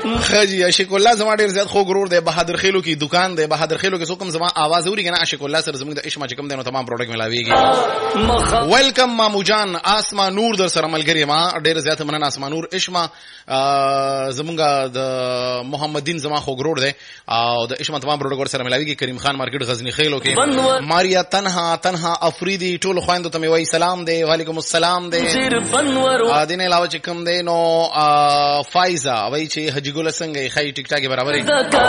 خجی عاشق الله زما ډیر زیات خو غرور دی. بهادر خیلو کی دکان دی. بهادر خیلو کې څوک زما आवाज اوري کنه عاشق الله سره زموږ د عشق ما چې کوم دی نو تمام پروډکټ ملاويږي. ویلکم مامو جان آسما نور در سره ملګری ما ډیر زیات مننه. آسما نور عشق زمونږ د محمدین زما خو غرور دی او د عشق تمام پروډکټ سره ملاويږي. کریم خان مارکیټ غزنی خیلو کې. ماریا تنها افریدی ټول خويندو ته مې وای سلام دی. وعلیکم السلام دی. دینه علاوه چې کوم دی نو فایزا وای چې حجی ګل څنګه خای ټیک ټاک برابرې